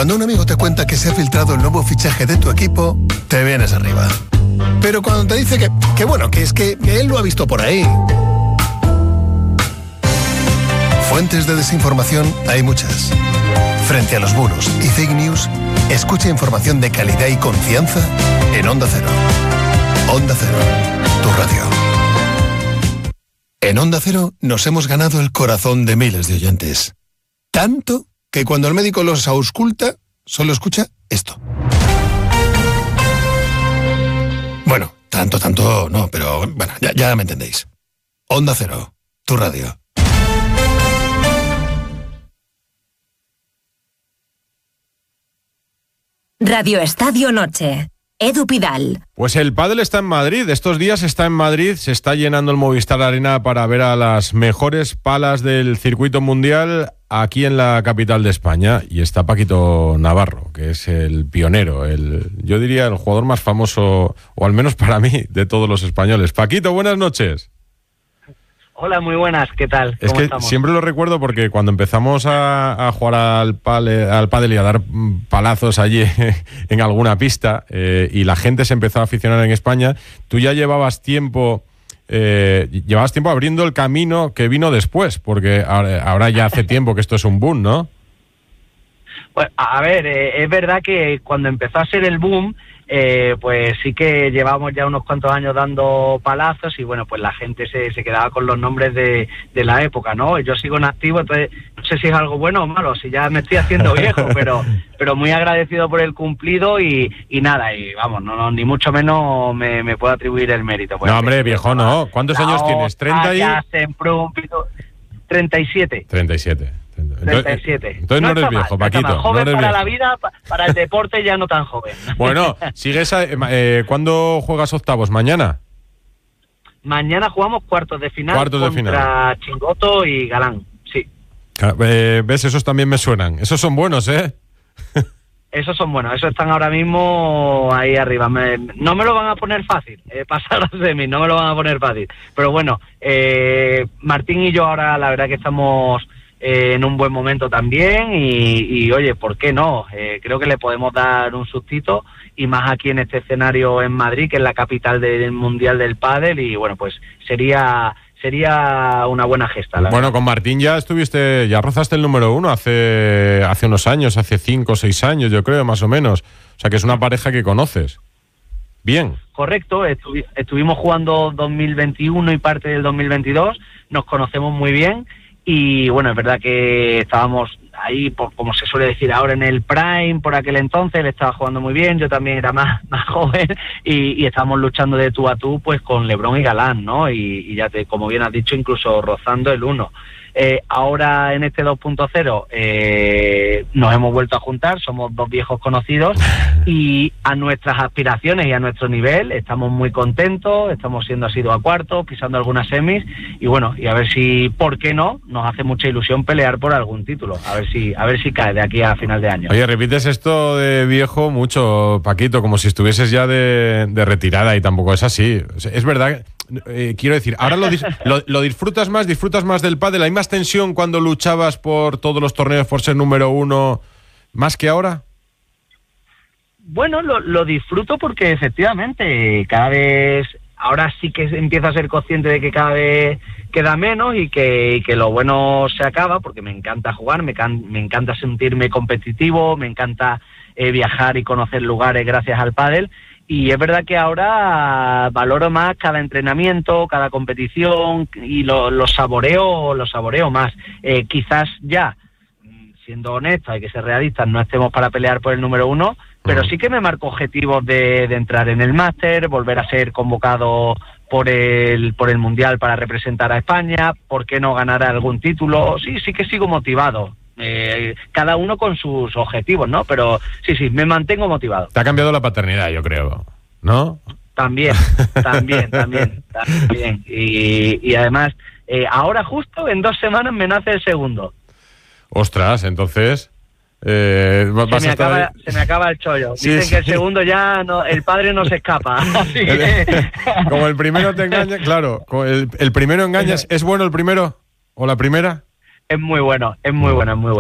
Cuando un amigo te cuenta que se ha filtrado el nuevo fichaje de tu equipo, te vienes arriba. Pero cuando te dice que bueno, que es que él lo ha visto por ahí. Fuentes de desinformación hay muchas. Frente a los bulos y fake news, escucha información de calidad y confianza en Onda Cero. Onda Cero, tu radio. En Onda Cero nos hemos ganado el corazón de miles de oyentes. Tanto que cuando el médico los ausculta, solo escucha esto. Bueno, tanto no, pero bueno, ya me entendéis. Onda Cero, tu radio. Radio Estadio Noche. Edu Pidal. Pues el pádel está en Madrid. Estos días está en Madrid. Se está llenando el Movistar Arena para ver a las mejores palas del circuito mundial aquí en la capital de España. Y está Paquito Navarro, que es el pionero, yo diría el jugador más famoso, o al menos para mí, de todos los españoles. Paquito, buenas noches. Hola, muy buenas, ¿qué tal? Es que estamos? Siempre lo recuerdo porque cuando empezamos a jugar al pádel y a dar palazos allí en alguna pista y la gente se empezó a aficionar en España, tú ya llevabas tiempo abriendo el camino que vino después, porque ahora ya hace tiempo que esto es un boom, ¿no? Pues, a ver, es verdad que cuando empezó a ser el boom, pues sí que llevamos ya unos cuantos años dando palazos y bueno, pues la gente se quedaba con los nombres de la época, ¿no? Yo sigo en activo, entonces no sé si es algo bueno o malo, si ya me estoy haciendo viejo, pero muy agradecido por el cumplido y nada, y vamos, no ni mucho menos me puedo atribuir el mérito. Pues, no, hombre, viejo, no. ¿Cuántos años tienes? ¿30 37. 37. 37. Entonces no eres viejo, Paquito. Mal, joven no eres para viejo. la vida, para el deporte ya no tan joven. Bueno, sigues. ¿Cuándo juegas octavos? ¿Mañana? Mañana jugamos cuartos de final contra Chingoto y Galán, sí. ¿Ves? Esos también me suenan. Esos son buenos, ¿eh? Esos son buenos, esos están ahora mismo ahí arriba. No me lo van a poner fácil, pasar a semis, no me lo van a poner fácil. Pero bueno, Martín y yo ahora la verdad que estamos en un buen momento también y oye, ¿por qué no? Creo que le podemos dar un sustito y más aquí en este escenario en Madrid, que es la capital del Mundial del Pádel y bueno, pues sería una buena gesta. Bueno, con Martín ya rozaste el número 1 hace unos años, hace 5 o 6 años, yo creo, más o menos. O sea, que es una pareja que conoces. Bien. Correcto, estuvimos jugando 2021 y parte del 2022, nos conocemos muy bien. Y bueno, es verdad que estábamos ahí, como se suele decir ahora, en el prime por aquel entonces. Él estaba jugando muy bien, yo también era más joven y estábamos luchando de tú a tú pues con LeBron y Galán, ¿no? Y ya como bien has dicho, incluso rozando el 1. Ahora en este 2.0 nos hemos vuelto a juntar, somos dos viejos conocidos y a nuestras aspiraciones y a nuestro nivel estamos muy contentos, estamos siendo asiduos a cuartos, pisando algunas semis y bueno, y a ver si, ¿por qué no? Nos hace mucha ilusión pelear por algún título, a ver si cae de aquí a final de año. Oye, repites esto de viejo mucho, Paquito, como si estuvieses ya de retirada y tampoco es así. Es verdad. Quiero decir, ahora lo disfrutas más del pádel. ¿Hay más tensión cuando luchabas por todos los torneos por ser número 1 más que ahora? Bueno, lo disfruto porque efectivamente cada vez, ahora sí que empiezo a ser consciente de que cada vez queda menos y que lo bueno se acaba, porque me encanta jugar, me encanta sentirme competitivo, me encanta viajar y conocer lugares gracias al pádel. Y es verdad que ahora valoro más cada entrenamiento, cada competición y lo saboreo más. Quizás ya, siendo honesto, hay que ser realistas, no estemos para pelear por el número 1, pero sí que me marco objetivos de entrar en el máster, volver a ser convocado por el Mundial para representar a España, ¿por qué no ganar algún título? Sí que sigo motivado. Cada uno con sus objetivos, ¿no? Pero sí, me mantengo motivado. Te ha cambiado la paternidad, yo creo, ¿no? También. Y además, ahora justo en 2 semanas me nace el segundo. Ostras, entonces... Se me acaba el chollo. Dicen que el segundo ya no, el padre no se escapa. Así que... Como el primero te engaña, claro. El primero engañas. ¿Es bueno el primero o la primera? Es muy bueno.